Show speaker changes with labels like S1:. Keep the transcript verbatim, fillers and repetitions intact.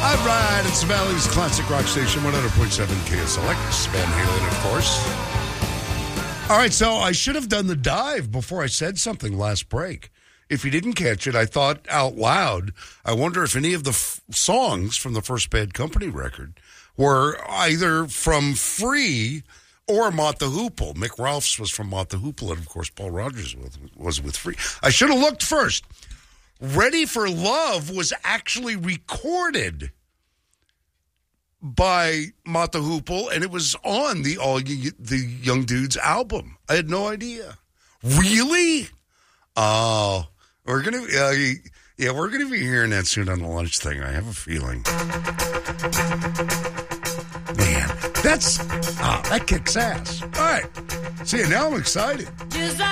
S1: All right, it's Valley's Classic Rock Station, one hundred point seven K S L X. Van Halen, of course. All right, so I should have done the dive before I said something last break. If you didn't catch it, I thought out loud, I wonder if any of the f- songs from the first Bad Company record were either from Free or Mott the Hoople. Mick Ralphs was from Mott the Hoople, and of course Paul Rodgers was, was with Free. I should have looked first. Ready for Love was actually recorded by Mott the Hoople, and it was on the All y- the Young Dudes album. I had no idea. Really? Oh, we're gonna uh, yeah, we're gonna be hearing that soon on the lunch thing. I have a feeling. Man, that's ah, that kicks ass. All right, see, now I'm excited.